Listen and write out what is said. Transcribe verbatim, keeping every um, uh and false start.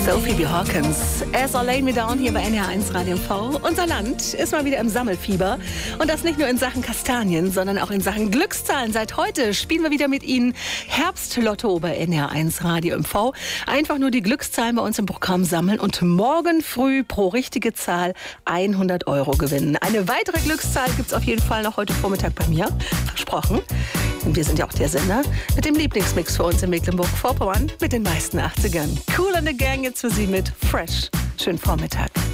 Sophie B. Hawkins. As I Lay Me Down hier bei N R eins Radio M V. Unser Land ist mal wieder im Sammelfieber. Und das nicht nur in Sachen Kastanien, sondern auch in Sachen Glückszahlen. Seit heute spielen wir wieder mit Ihnen Herbstlotto bei N R eins Radio M V. Einfach nur die Glückszahlen bei uns im Programm sammeln und morgen früh pro richtige Zahl hundert Euro gewinnen. Eine weitere Glückszahl gibt es auf jeden Fall noch heute Vormittag bei mir. Versprochen. Und wir sind ja auch der Sender mit dem Lieblingsmix für uns in Mecklenburg-Vorpommern mit den meisten achtzigern. Cool and the Gang jetzt für Sie mit Fresh. Schönen Vormittag.